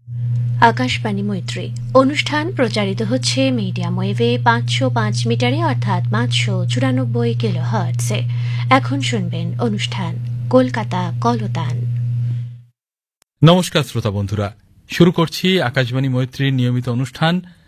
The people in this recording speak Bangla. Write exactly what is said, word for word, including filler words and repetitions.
আকাশবাণী মৈত্রী অনুষ্ঠান প্রচারিত হচ্ছে মিডিয়াম ওয়েভে পাঁচশো পাঁচ মিটারে অর্থাৎ পাঁচশো চুরানব্বই কিলো হার্টসে। এখন শুনবেন অনুষ্ঠান কলকাতা কলতান। নমস্কার শ্রোতা বন্ধুরা, শুরু করছি আকাশবাণী মৈত্রীর নিয়মিত অনুষ্ঠান